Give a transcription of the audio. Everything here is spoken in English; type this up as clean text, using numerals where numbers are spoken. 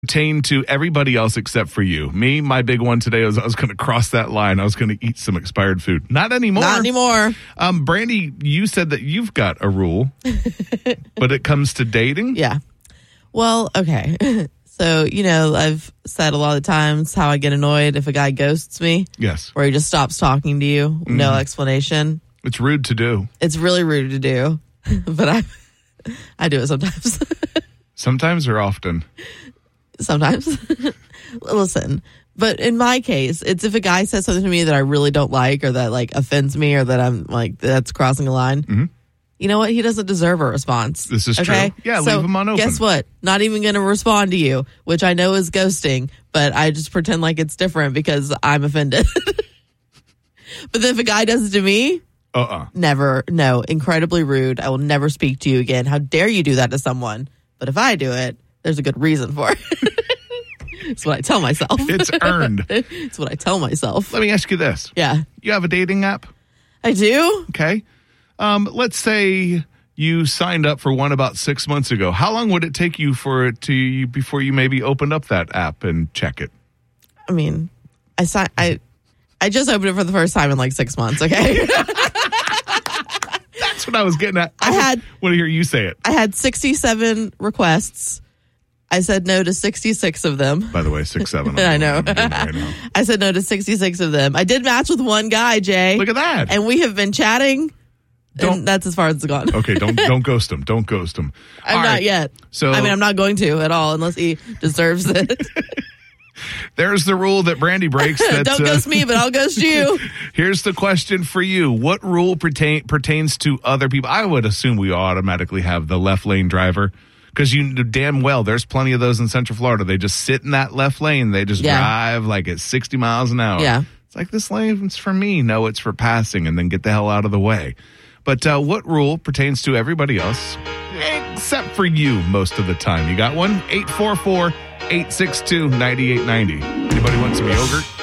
Pertain to everybody else except for you. Me, my big one today was I was going to cross that line. I was going to eat some expired food. Not anymore. Not anymore. Brandy, you said that you've got a rule, but it comes to dating? Yeah. Well, okay. So, I've said a lot of times how I get annoyed if a guy ghosts me. Yes. Or he just stops talking to you, no explanation. It's rude to do. It's really rude to do, but I do it sometimes. Sometimes or often? Sometimes. Listen, but in my case, it's if a guy says something to me that I really don't like or that offends me or that I'm that's crossing a line. Mm-hmm. You know what? He doesn't deserve a response. This is true. Yeah, so leave him on open. Guess what? Not even going to respond to you, which I know is ghosting, but I just pretend like it's different because I'm offended. But then if a guy does it to me, never, no, incredibly rude. I will never speak to you again. How dare you do that to someone? But if I do it, there's a good reason for it. It's what I tell myself. It's earned. It's what I tell myself. Let me ask you this. Yeah. You have a dating app? I do. Okay. Let's say you signed up for one about 6 months ago. How long would it take you before you maybe opened up that app and check it? I mean, I just opened it for the first time in 6 months, okay? That's what I was getting at. I want to hear you say it. I had 67 requests. I said no to 66 of them. By the way, 6'7". I know. Right now. I said no to 66 of them. I did match with one guy, Jay. Look at that. And we have been chatting. And that's as far as it's gone. Okay, don't ghost him. Don't ghost him. I'm not yet. So I'm not going to at all unless he deserves it. There's the rule that Brandy breaks. That, don't ghost me, but I'll ghost you. Here's the question for you. What rule pertains to other people? I would assume we automatically have the left lane driver. Because you know damn well there's plenty of those in Central Florida. They just sit in that left lane. They just drive at 60 miles an hour. Yeah. It's like, this lane's for me. No, it's for passing, and then get the hell out of the way. But what rule pertains to everybody else except for you most of the time? You got one? 844-862-9890. Anybody want some yogurt?